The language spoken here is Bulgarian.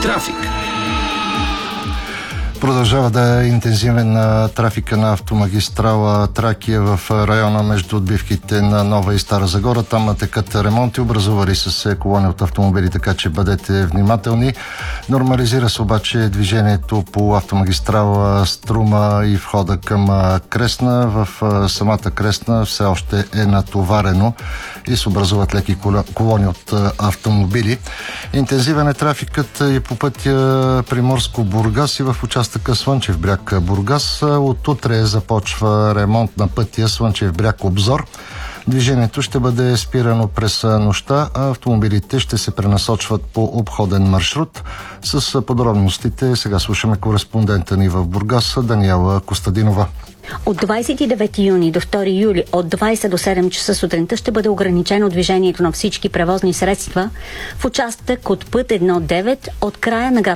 Трафик. Продължава да е интензивен трафика на автомагистрала Тракия в района между отбивките на Нова и Стара Загора. Там текат ремонти, образували се колони от автомобили, така че бъдете внимателни. Нормализира се обаче движението по автомагистрала Струма и входа към Кресна. В самата Кресна все още е натоварено и се образуват леки колони от автомобили. Интензивен е трафикът и по пътя Приморско-Бургас и в участъка Слънчев бряг Бургас. От утре започва ремонт на пътя Слънчев бряг Обзор. Движението ще бъде спирано през нощта, а автомобилите ще се пренасочват по обходен маршрут. С подробностите сега слушаме кореспондента ни в Бургас Даниела Костадинова. От 29 юни до 2 юли от 20 до 7 часа сутринта ще бъде ограничено движението на всички превозни средства в участък от път 1-9 от края на град